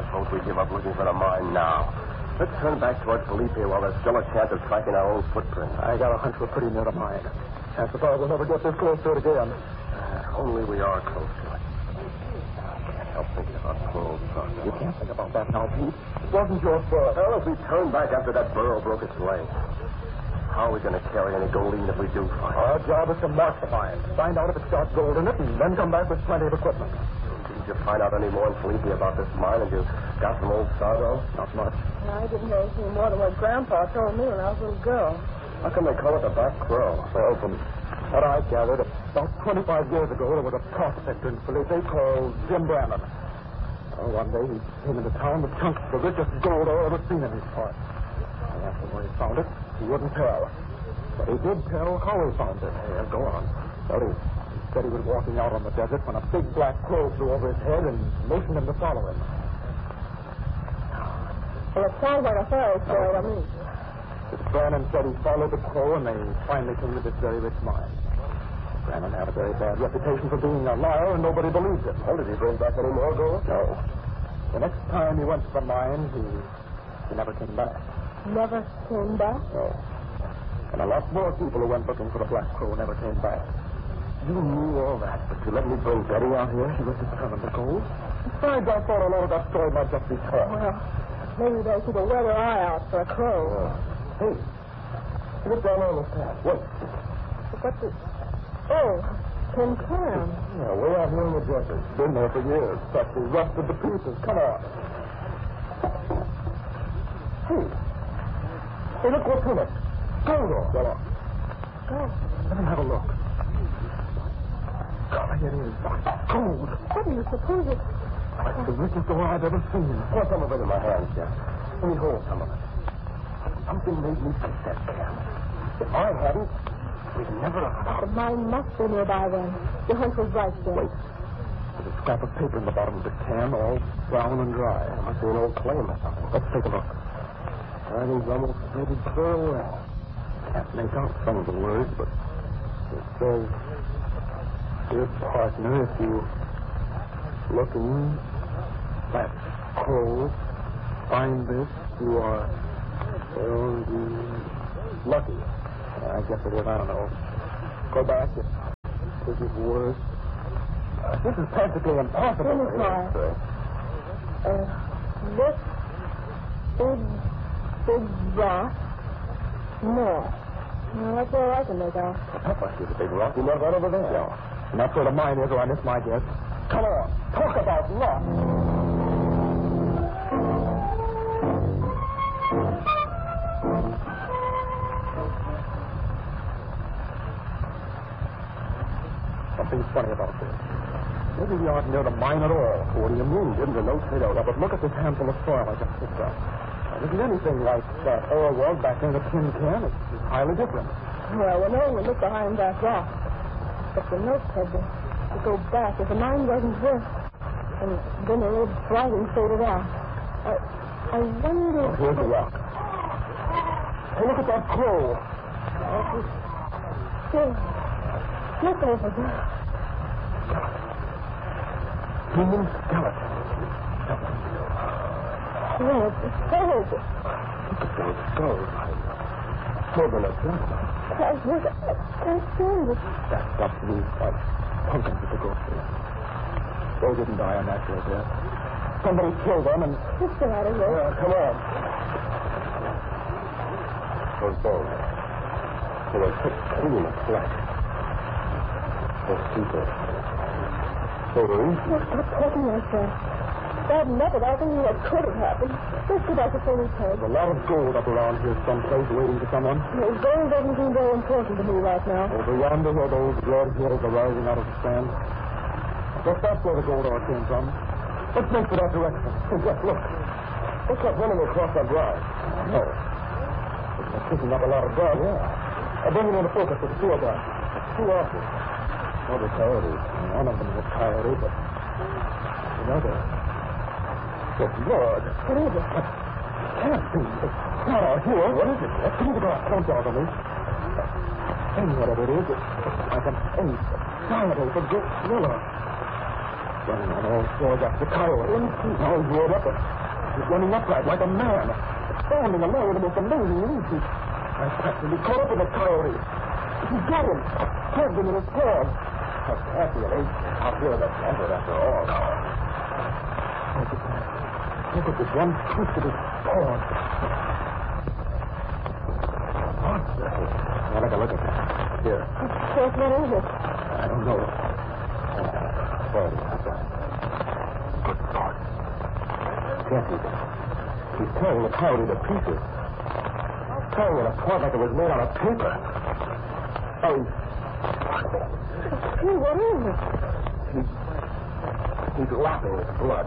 I vote we give up looking for the mine now. Let's turn back toward Felipe while there's still a chance of tracking our own footprint. I got a hunch we're pretty near the mine. Chances are we'll never get this close to it again. Only we are close to it. I can't help thinking about poor old Buck. You can't think about that now, Pete. It wasn't your fault. Well, if we turn back after that burro broke its leg, how are we going to carry any gold even if we do find it? Our job is to mark the mine, find out if it's got gold in it, and then come back with plenty of equipment. Didn't you find out any more in Felipe about this mine as you got from old Sardo? Not much. I didn't know anything more than what Grandpa told me when I was a little girl. How come they call it the Black Crow? Well, from what I gathered, about 25 years ago, there was a prospector in Felipe called Jim Brannon. Well, one day he came into town with chunks of the richest gold I ever seen in his part. I asked him where he found it. He wouldn't tell. But he did tell how he found it. Yeah, go on. Well, he said he was walking out on the desert when a big black crow flew over his head and motioned him to follow him. Well, it sounds like a fairy story to me. Brannon said he followed the crow and they finally came to this very rich mine. Brannon had a very bad reputation for being a liar and nobody believed him. Well, did he bring back any more gold? No. The next time he went to the mine, he never came back. Never came back? No. And a lot more people who went looking for the Black Crow never came back. You knew all that, but you let me bring Betty out here? She was determined to go. Besides, I thought a lot of that story might just be talk. Well, maybe they should have wear their eye out for a crow. Hey, look down on the path. Wait. What's it? Oh, Tim Cam. Yeah, way out here in the desert. Been there for years. But we rusted to pieces. Come on. Hey, look what's in it. Gold on. Go on. Go. Let me have a look. God, it is. Gold. What do you suppose it? It's the richest ore I've ever seen. I want some of it in my hands, Jeff. Let me hold some of it. Something made me take that can. If I hadn't, we'd never have The found it. mine must be nearby then. Your hunch was right, Jim. Wait. There's a scrap of paper in the bottom of the can, all brown and dry. It must be an old claim or something. Let's take a look. Writing's almost printed clear well. Can't make out some of the words, but it says, "Dear partner, if you looking that crow, find this, you are, well, lucky." I guess it is, I don't know. Go back, this is worse. This is practically impossible. Let me try. This big rock north. Well, that's all I can make out. That must be the big rocky nut right over there. Yeah. And that's where the mine is, or I missed my guess. Come on, talk about luck. Something's funny about this. Maybe we aren't near the mine at all. What do you mean? Didn't the note say that? Yeah, but look at this handful of soil I just picked up. It isn't anything like that ore was back in the tin can. It's highly different. Well, we know we look behind that rock. But the note said to go back if the mine wasn't this. And then the old writing faded out. I wonder... Oh, here's the rock. Hey, look at that crow. Look over there. Human skeleton. Yeah, it's gold. Look at those skulls. More than a dozen. I see it. That stuff these pumpkins at the grocery. They didn't die a natural death. Somebody killed them and... Let's get out of here. Come on. Those bones. They were picked clean and flat. Those people. Look, stop talking like that. Bad enough of everything that could have happened. Let's go back to Philly's head. There's a lot of gold up around here someplace waiting for someone. Well, gold doesn't seem very important to me right now. Over yonder where those red hills are rising out of the sand. I guess that's where the gold ore came from. Let's make for that direction. Yes, look. What's that running across that drive? No. It's picking up a lot of dust. Yeah. I'll bring it into focus with the two of us. Two officers. Oh, the coyotes. One of them is a coyote, but another. Good Lord. What is it? Can't be. It's not out here. What is it? Give me the glass. Don't bother me. And whatever it is, it's like an ape. A coyote, a good thriller. running on all fours after the coyote. Now he's roared up and he's running upright like a man. Standing alone with the most amazing easy. I practically caught up with the coyote. He got him. Tugged him in his paws. How happy it is. I'll feel the desert after all. Look at this one twist of his paws. What's that? Now, take a look at that. Here. What is it? I don't know. There it is. Outside. Good God. Jesse, he's tearing the coyote to pieces. Tearing it apart like it was made out of paper. Oh, Hey, what is it? he's lapping his blood.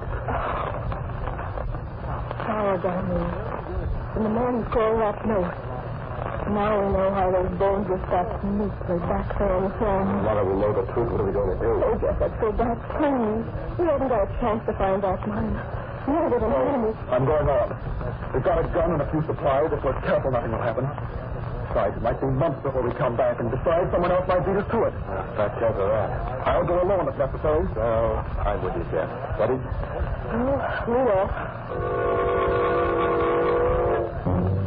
Power down there. And the man who called that note. Now we know how those bones were stacked neatly back there on the sand. Now that we know the truth, what are we going to do? Oh, Jeff, that's so bad. Please. We haven't got a chance to find that mine. Neither than enemy. I'm going on. We've got a gun and a few supplies. If we're careful, nothing will happen. Besides, it might be months before we come back, and besides, someone else might beat us to it. That tells her that. I'll go alone if necessary. Well, I'm with you, Jeff. Ready? Oh, we will.